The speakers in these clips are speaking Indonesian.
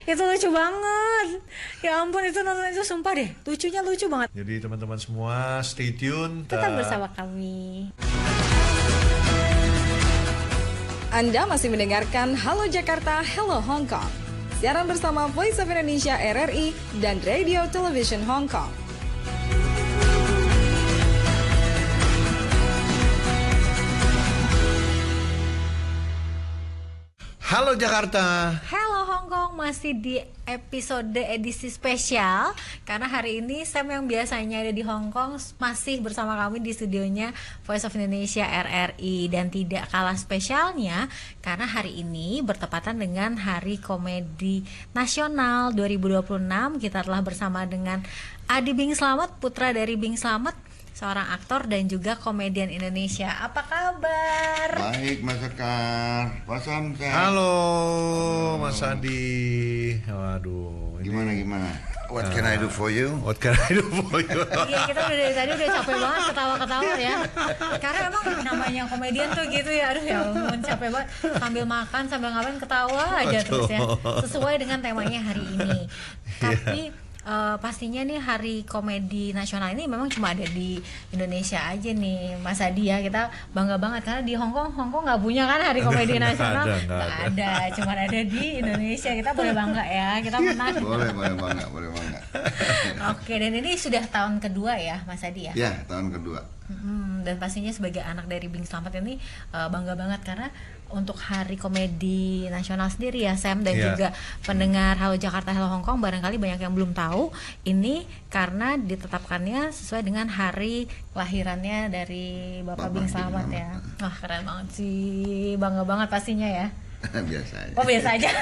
Itu lucu banget. Ya ampun, itu nonton itu sumpah deh, lucu banget. Jadi teman-teman semua stay tune. Tetap bersama kami. Anda masih mendengarkan Halo Jakarta, Hello Hong Kong. Siaran bersama Voice of Indonesia RRI dan Radio Television Hong Kong. Halo Jakarta. Hello Hong Kong, masih di episode edisi spesial karena hari ini Sam yang biasanya ada di Hong Kong masih bersama kami di studionya Voice of Indonesia RRI. Dan tidak kalah spesialnya karena hari ini bertepatan dengan Hari Komedi Nasional 2026. Kita telah bersama dengan Adi Bing Slamet, putra dari Bing Slamet, seorang aktor dan juga komedian Indonesia. Apa kabar? Baik, Mas Sekar, Pak Samsa. Halo Mas Adi. Waduh, Gimana? What can I do for you? What can I do for you? Iya, kita udah dari tadi udah capek banget ketawa-ketawa ya. Karena emang namanya komedian tuh gitu ya. Aduh ya ampun, capek banget. Sambil makan, sambil ngapain ketawa aja terus ya. Sesuai dengan temanya hari ini. Tapi pastinya nih Hari Komedi Nasional ini memang cuma ada di Indonesia aja nih Mas Adi ya. Kita bangga banget karena di Hong Kong nggak punya kan Hari Komedi Nasional. Nggak ada, cuma ada di Indonesia. Kita boleh bangga ya, kita menang. Boleh bangga. Oke, dan ini sudah tahun kedua ya Mas Adi ya? Ya, tahun kedua. Dan pastinya sebagai anak dari Bing Slamet ini bangga banget karena untuk Hari Komedi Nasional sendiri ya Sam dan juga pendengar Halo Jakarta Halo Hong Kong barangkali banyak yang belum tahu ini karena ditetapkannya sesuai dengan hari kelahirannya dari Bapak Bing Slamet ya. Wah, keren banget sih, bangga banget pastinya ya. Biasa aja. Oh, biasa aja.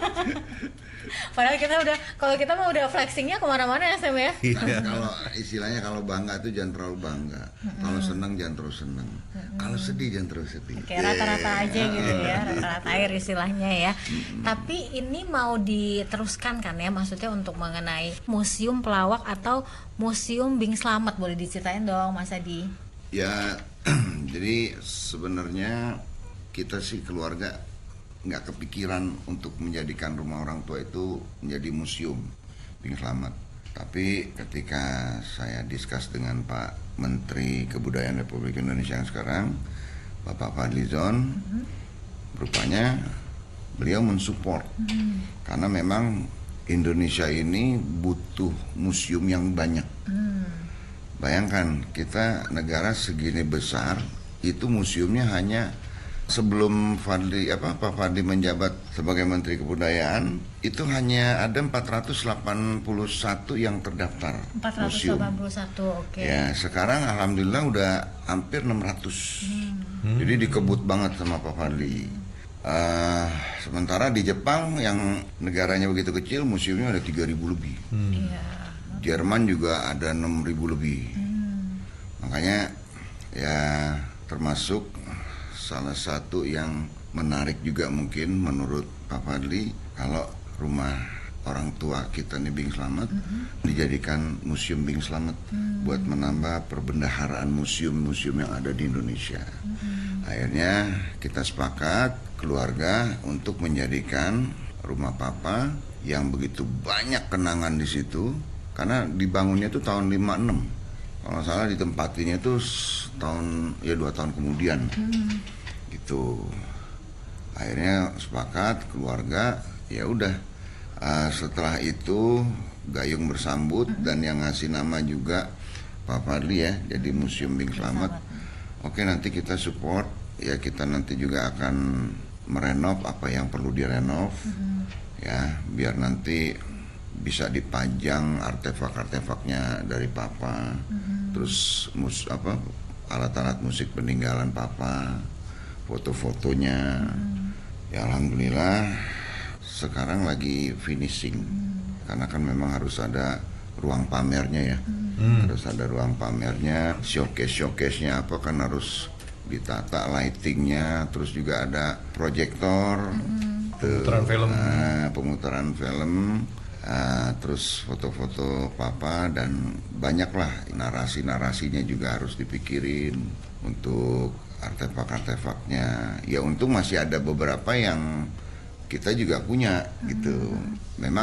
Padahal kalau kita mau udah flexingnya kemana-mana ya Sam ya. Kalau istilahnya kalau bangga itu jangan terlalu bangga. Kalau senang jangan terlalu senang. Kalau sedih jangan terlalu sedih. Kayak rata-rata aja gitu ya, rata-rata air istilahnya ya. Tapi ini mau diteruskan kan ya, maksudnya untuk mengenai Museum Pelawak atau Museum Bing Slamet, boleh diceritain dong Mas Adi? Ya, jadi sebenarnya kita sih keluarga nggak kepikiran untuk menjadikan rumah orang tua itu menjadi museum Bing Slamet. Tapi ketika saya diskus dengan Pak Menteri Kebudayaan Republik Indonesia yang sekarang, Bapak Fadlizon, rupanya beliau mensupport karena memang Indonesia ini butuh museum yang banyak. Bayangkan kita negara segini besar, itu museumnya hanya sebelum Pak Fadli menjabat sebagai Menteri Kebudayaan itu hanya ada 481 yang terdaftar 481, museum. oke. Ya, sekarang alhamdulillah udah hampir 600. Jadi dikebut banget sama Pak Fadli. Sementara di Jepang yang negaranya begitu kecil museumnya ada 3.000 lebih. Jerman juga ada 6.000 lebih. Makanya ya termasuk salah satu yang menarik juga mungkin menurut Pak Fadli kalau rumah orang tua kita nih Bing Slamet dijadikan museum Bing Slamet buat menambah perbendaharaan museum-museum yang ada di Indonesia. Akhirnya kita sepakat keluarga untuk menjadikan rumah papa yang begitu banyak kenangan di situ karena dibangunnya itu tahun 56. Kalau salah ditempatinya itu 2 tahun kemudian. Gitu. Akhirnya sepakat keluarga, ya udah. Setelah itu Gayung bersambut dan yang ngasih nama juga Pak Fadli ya, jadi Museum Bing Slamet. Oke, nanti kita support, ya kita nanti juga akan merenov apa yang perlu direnov. Ya, biar nanti bisa dipajang artefak-artefaknya dari Papa. Terus alat-alat musik peninggalan Papa, foto-fotonya. Ya alhamdulillah sekarang lagi finishing. Karena kan memang harus ada ruang pamernya ya. Harus ada ruang pamernya, showcase-nya apa kan harus ditata lightingnya, terus juga ada proyektor, pemutaran film. Terus foto-foto papa dan banyaklah narasi-narasinya juga harus dipikirin untuk artefak-artefaknya. Ya untung masih ada beberapa yang kita juga punya gitu. Memang